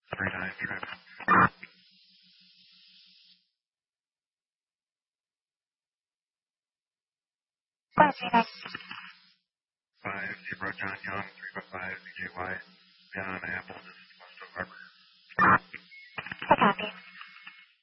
39 trip. 50 John Young, 355 BJY, John Apple, this is West Oak Harbor.